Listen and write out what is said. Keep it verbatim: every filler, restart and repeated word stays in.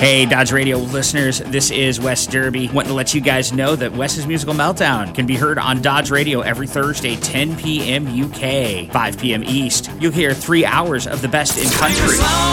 Hey, Dodge Radio listeners, this is Wes Derby. Want to let you guys know that Wes's Musical Meltdown can be heard on Dodge Radio every Thursday, ten p.m. U K, five p.m. East. You'll hear three hours of the best in country.